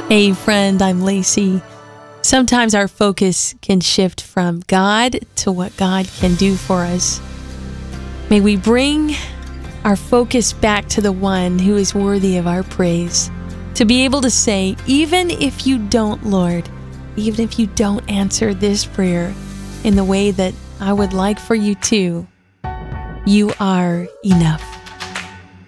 Hey friend, I'm Lacey. Sometimes our focus can shift from God to what God can do for us. May we bring our focus back to the one who is worthy of our praise. To be able to say, even if you don't, Lord, even if you don't answer this prayer in the way that I would like for you to, you are enough.